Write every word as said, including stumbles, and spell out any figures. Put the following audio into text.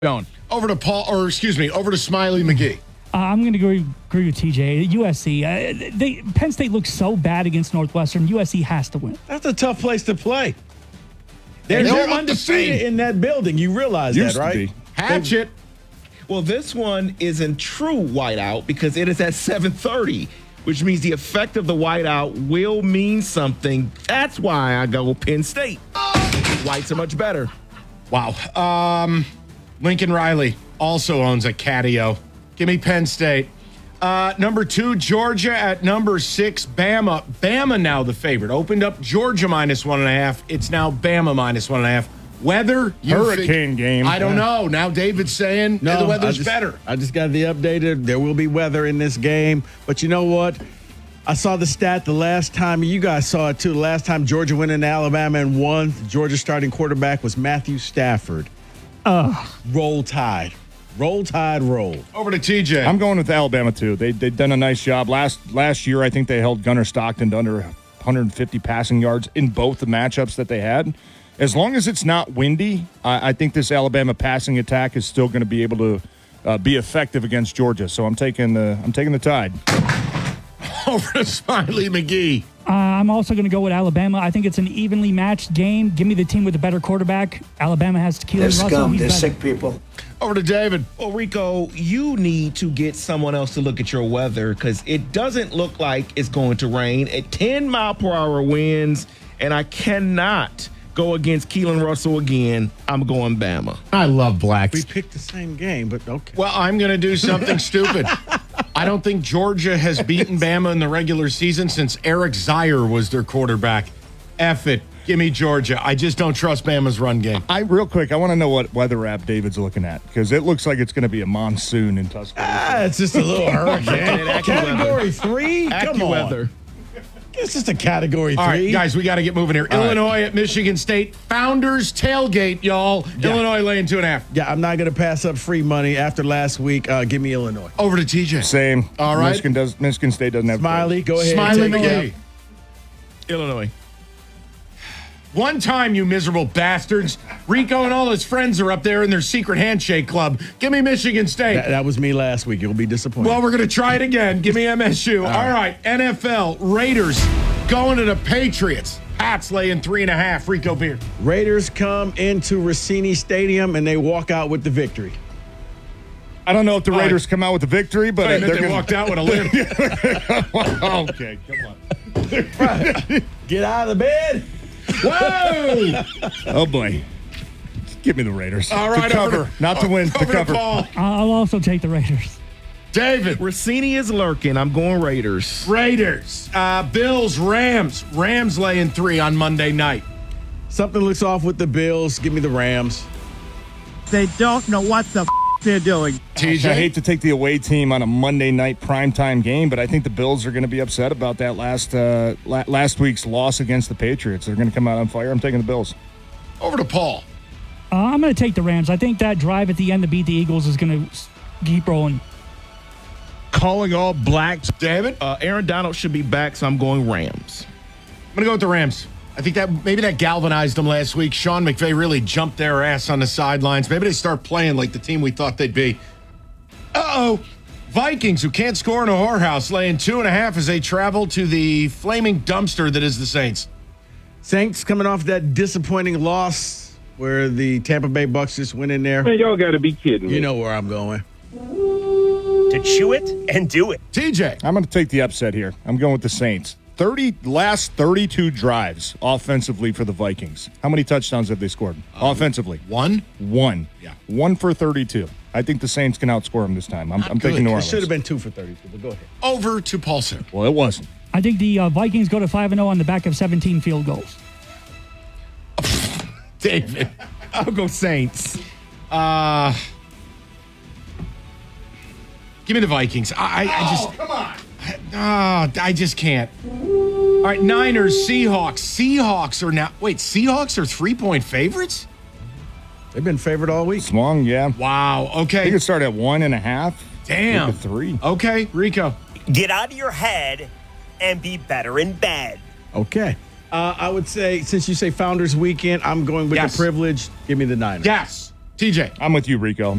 Going. Over to Paul, or excuse me, over to Smiley McGee. Uh, I'm going to agree, agree with T J. U S C, uh, they, Penn State looks so bad against Northwestern. U S C has to win. That's a tough place to play. They're, They they're look the undefeated same. in that building. You realize Used that, to right? be. Hatchet. Well, this one isn't true whiteout because it is at seven thirty, which means the effect of the whiteout will mean something. That's why I go Penn State. Whites are much better. Wow. Um, Lincoln Riley also owns a catio. Give me Penn State. Uh, number two, Georgia at number six, Bama. Bama now the favorite. Opened up Georgia minus one and a half. It's now Bama minus one and a half. Weather, you Hurricane fig- game. I don't Yeah. know. Now David's saying no, the weather's I just, better. I just got the updated. There will be weather in this game. But you know what? I saw the stat the last time. You guys saw it too. The last time Georgia went into Alabama and won, Georgia starting quarterback was Matthew Stafford. Ugh. Roll Tide. Roll Tide, roll. Over to T J. I'm going with Alabama too. They they've done a nice job last last year. I think they held Gunnar Stockton to under one hundred fifty passing yards in both the matchups that they had. As long as it's not windy, I, I think this Alabama passing attack is still going to be able to uh, be effective against Georgia. So I'm taking the I'm taking the Tide. Over to Smiley McGee. Uh, I'm also going to go with Alabama. I think it's an evenly matched game. Give me the team with the better quarterback. Alabama has Keelan They're Russell. scum. He's They're better. sick people. Over to David. Well, Rico, you need to get someone else to look at your weather because it doesn't look like it's going to rain at ten mile per hour winds, and I cannot go against Keelan Russell again. I'm going Bama. I love blacks. We picked the same game, but okay. Well, I'm going to do something stupid. I don't think Georgia has beaten Bama in the regular season since Eric Zier was their quarterback. F it. Give me Georgia. I just don't trust Bama's run game. I real quick, I want to know what weather app David's looking at because it looks like it's going to be a monsoon in Tuscaloosa. Ah, it's just a little hurricane. Category three? Come on. AccuWeather. It's just a category All three. right, guys, we got to get moving here. All Illinois at Michigan State. Founders tailgate, y'all. Yeah. Illinois laying two and a half. Yeah, I'm not going to pass up free money after last week. Uh, give me Illinois. Over to T J. Same. All right. Michigan does. Michigan State doesn't have Smiley, go ahead. Smiley Take it McGee. Illinois. One time, you miserable bastards. Rico and all his friends are up there in their secret handshake club. Give me Michigan State. That, that was me last week. You'll be disappointed. Well, we're going to try it again. Give me M S U. All right. N F L, Raiders going to the Patriots. Pats laying three and a half. Rico Beard. Raiders come into Rossini Stadium and they walk out with the victory. I don't know if the All right. Raiders come out with a victory, but I uh, meant they're they gonna, walked out with a limp. okay, come on. Get out of the bed. Whoa! Oh boy, give me the Raiders. All right, to cover, over to- not to win, to over cover. Paul. I'll also take the Raiders. David. Rossini is lurking. I'm going Raiders. Raiders. Uh, Bills, Rams. Rams laying three on Monday night. Something looks off with the Bills. Give me the Rams. They don't know what the f- they're doing. T J. I hate to take the away team on a Monday night primetime game, but I think the Bills are going to be upset about that last uh, la- last week's loss against the Patriots. They're going to come out on fire. I'm taking the Bills. Over to Paul. Uh, I'm going to take the Rams. I think that drive at the end to beat the Eagles is going to keep rolling. Calling all blacks. David. Uh, Aaron Donald should be back, so I'm going Rams. I'm going to go with the Rams. I think that maybe that galvanized them last week. Sean McVay really jumped their ass on the sidelines. Maybe they start playing like the team we thought they'd be. Uh-oh. Vikings, who can't score in a whorehouse, laying two and a half as they travel to the flaming dumpster that is the Saints. Saints coming off that disappointing loss where the Tampa Bay Bucks just went in there. Man, y'all got to be kidding me. You know where I'm going. To chew it and do it. T J. I'm going to take the upset here. I'm going with the Saints. thirty last thirty-two drives offensively for the Vikings. How many touchdowns have they scored uh, offensively? One? One. Yeah. One for thirty-two. I think the Saints can outscore them this time. I'm, I'm good. taking New It Orleans. should have been two for thirty-two, but go ahead. Over to Paul Sim. Well, it wasn't. I think the uh, Vikings go to five and oh on the back of seventeen field goals. David. I'll go Saints. Uh, give me the Vikings. I, I, I just. come on. Oh, I just can't. All right, Niners, Seahawks. Seahawks are now. Wait, Seahawks are three point favorites? They've been favored all week. Swung, yeah. Wow. They Okay. could start at one and a half. Damn. Maybe three. Okay, Rico. Get out of your head and be better in bed. Okay. Uh, I would say, since you say Founders Weekend, I'm going with Yes. the privilege. Give me the Niners. Yes. T J. I'm with you, Rico.